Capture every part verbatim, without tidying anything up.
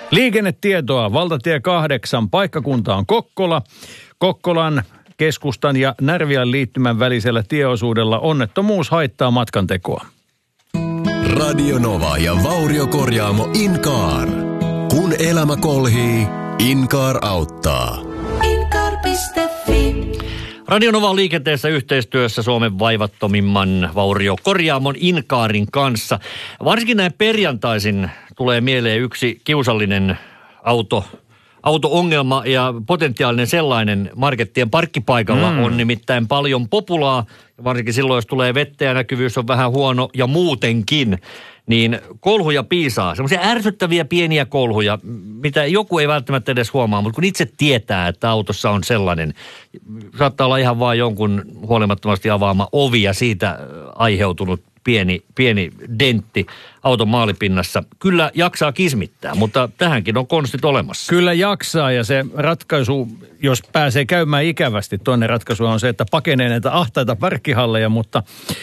Liikennetietoa. Valtatie kahdeksan. Paikkakunta on Kokkola. Kokkolan keskustan ja Närviän liittymän välisellä tieosuudella onnettomuus haittaa matkantekoa. Radio Nova ja vauriokorjaamo Incar. Kun elämä kolhii, Incar auttaa. Incar piste fi. Radio Nova on liikenteessä yhteistyössä Suomen vaivattomimman vauriokorjaamon Incarin kanssa. Varsinkin näin perjantaisin tulee mieleen yksi kiusallinen auto, auto-ongelma ja potentiaalinen sellainen markettien parkkipaikalla mm. on nimittäin paljon populaa. Varsinkin silloin, jos tulee vettä ja näkyvyys on vähän huono ja muutenkin, niin kolhuja piisaa. Semmoisia ärsyttäviä pieniä kolhuja, mitä joku ei välttämättä edes huomaa, mutta kun itse tietää, että autossa on sellainen, saattaa olla ihan vaan jonkun huolimattomasti avaama ovi ja siitä aiheutunut pieni, pieni dentti auton maalipinnassa. Kyllä jaksaa kismittää, mutta tähänkin on konstit olemassa. Kyllä jaksaa ja se ratkaisu, jos pääsee käymään ikävästi, toinen ratkaisu on se, että pakenee näitä ahtaita parkkihalleja, mutta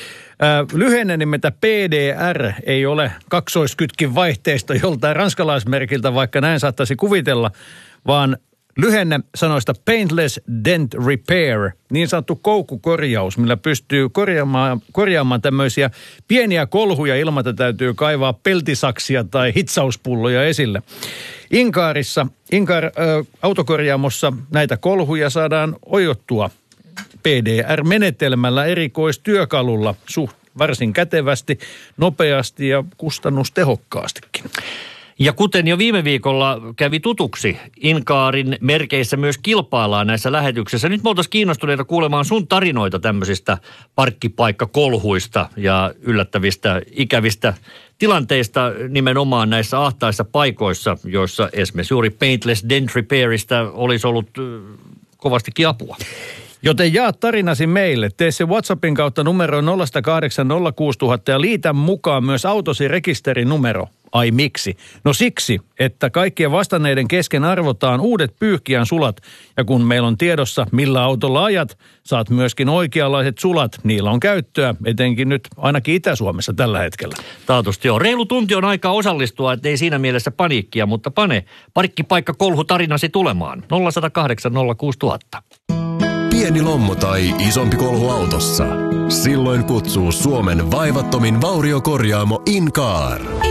äh, lyhenne nimeltä P D R ei ole kaksoiskytkin vaihteista joltain ranskalaismerkiltä, vaikka näin saattaisi kuvitella, vaan lyhenne sanoista Paintless Dent Repair, niin sanottu koukkukorjaus, millä pystyy korjaamaan, korjaamaan tämmöisiä pieniä kolhuja ilman, että täytyy kaivaa peltisaksia tai hitsauspulloja esille. Incarissa, Incar äh, autokorjaamossa näitä kolhuja saadaan oiottua P D R-menetelmällä erikoistyökalulla suht varsin kätevästi, nopeasti ja kustannustehokkaastikin. Ja kuten jo viime viikolla kävi tutuksi, Incarin merkeissä myös kilpaillaan näissä lähetyksissä. Nyt me oltaisiin kiinnostuneita kuulemaan sun tarinoita tämmöisistä parkkipaikkakolhuista ja yllättävistä, ikävistä tilanteista nimenomaan näissä ahtaissa paikoissa, joissa esimerkiksi juuri Paintless Dent Repairista olisi ollut kovastikin apua. Joten jaa tarinasi meille. Tee se WhatsAppin kautta numero nolla kahdeksan nolla kuusi nolla nolla nolla ja liitä mukaan myös autosi rekisterinumero. Ai miksi? No siksi, että kaikkien vastanneiden kesken arvotaan uudet pyyhkiän sulat. Ja kun meillä on tiedossa, millä autolla ajat, saat myöskin oikeanlaiset sulat. Niillä on käyttöä, etenkin nyt ainakin Itä-Suomessa tällä hetkellä. Taatusti joo. Reilu tunti on aikaa osallistua, ettei siinä mielessä paniikkia, mutta pane parkkipaikkakolhu tarinasi tulemaan. nolla yksi nolla kahdeksan nolla kuusi nolla nolla nolla. Pieni lommo tai isompi kolhu autossa. Silloin kutsuu Suomen vaivattomin vauriokorjaamo Incar.